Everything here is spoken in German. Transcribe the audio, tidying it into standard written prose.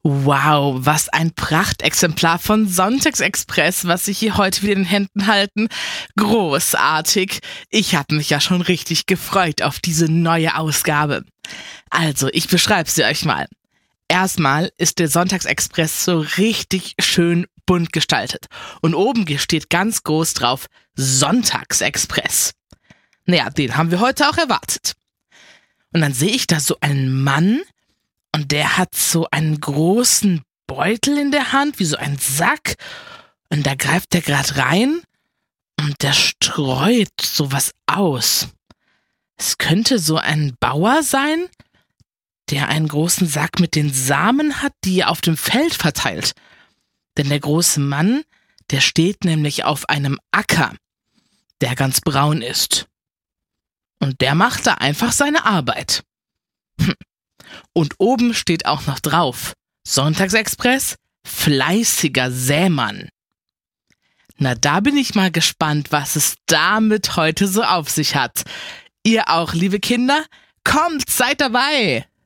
Wow, was ein Prachtexemplar von Sonntagsexpress, was Sie hier heute wieder in den Händen halten. Großartig. Ich habe mich ja schon richtig gefreut auf diese neue Ausgabe. Also, ich beschreibe sie euch mal. Erstmal ist der Sonntagsexpress so richtig schön bunt gestaltet. Und oben steht ganz groß drauf Sonntagsexpress. Naja, den haben wir heute auch erwartet. Und dann sehe ich da so einen Mann und der hat so einen großen Beutel in der Hand, wie so ein Sack. Und da greift er gerade rein und der streut sowas aus. Es könnte so ein Bauer sein, der einen großen Sack mit den Samen hat, die er auf dem Feld verteilt. Denn der große Mann, der steht nämlich auf einem Acker, der ganz braun ist. Und der macht da einfach seine Arbeit. Und oben steht auch noch drauf: Sonntagsexpress, fleißiger Sämann. Na, da bin ich mal gespannt, was es damit heute so auf sich hat. Ihr auch, liebe Kinder? Kommt, seid dabei!